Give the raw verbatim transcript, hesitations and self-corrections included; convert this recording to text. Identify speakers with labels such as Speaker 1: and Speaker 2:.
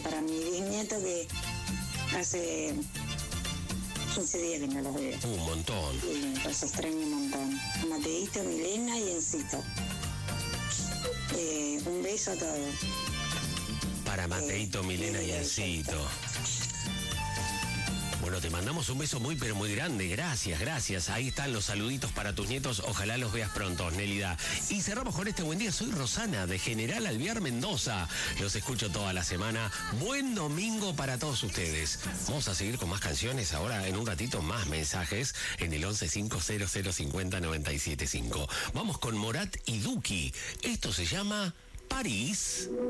Speaker 1: para mi bisnieto que hace quince días que no los veo.
Speaker 2: Un montón.
Speaker 1: Y los extraño un montón. Mateito, Milena y Encito. Eh, un beso a todos.
Speaker 2: Para Mateito, eh, Milena y Encito. Bueno, te mandamos un beso muy, pero muy grande. Gracias, gracias. Ahí están los saluditos para tus nietos. Ojalá los veas pronto, Nélida. Y cerramos con este buen día. Soy Rosana, de General Alvear, Mendoza. Los escucho toda la semana. Buen domingo para todos ustedes. Vamos a seguir con más canciones. Ahora, en un ratito, más mensajes en el once cinco cero cero cincuenta noventa y siete cinco. Vamos con Morat y Duki. Esto se llama París.